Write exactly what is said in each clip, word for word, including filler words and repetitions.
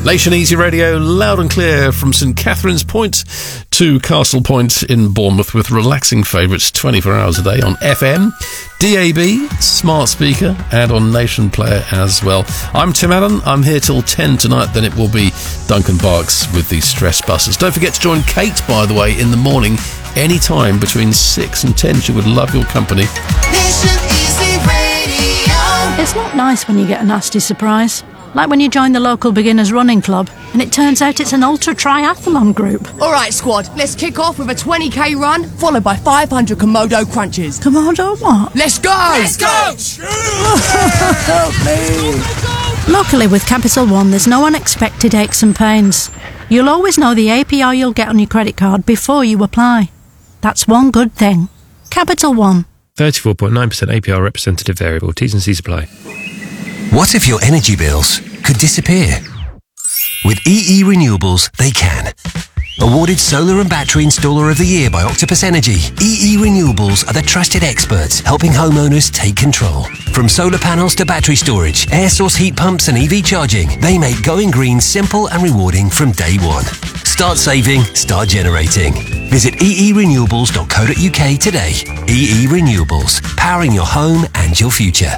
Nation Easy Radio, loud and clear from St Catherine's Point to Castle Point in Bournemouth, with relaxing favourites twenty-four hours a day on F M, D A B, smart speaker, and on Nation Player as well. I'm Tim Allen. I'm here till ten tonight. Then it will be Duncan Barks with the Stress Busters. Don't forget to join Kate, by the way, in the morning, any time between six and ten. She would love your company. Nation Easy Radio. It's not nice when you get a nasty surprise. Like when you join the local beginners running club and it turns out it's an ultra triathlon group. All right, squad, let's kick off with a twenty k run, followed by five hundred Komodo crunches. Komodo what? Let's go! Let's go! Help me! Luckily with Capital One, there's no unexpected aches and pains. You'll always know the A P R you'll get on your credit card before you apply. That's one good thing. Capital One. thirty-four point nine percent A P R representative variable. T's and C's apply. What if your energy bills could disappear? With E E Renewables, they can. Awarded Solar and Battery Installer of the Year by Octopus Energy, E E Renewables are the trusted experts helping homeowners take control. From solar panels to battery storage, air source heat pumps and E V charging, they make going green simple and rewarding from day one. Start saving, start generating. Visit e e renewables dot co dot u k today. E E Renewables, powering your home and your future.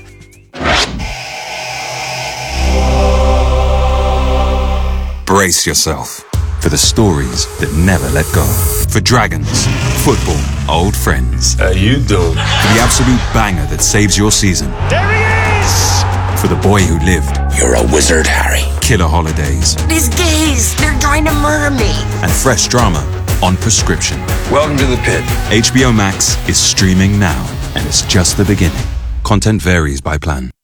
Brace yourself for the stories that never let go. For dragons, football, old friends. How you doing? For the absolute banger that saves your season. There he is! For the boy who lived. You're a wizard, Harry. Killer holidays. These gays, they're trying to murder me. And fresh drama on prescription. Welcome to the pit. H B O Max is streaming now, and it's just the beginning. Content varies by plan.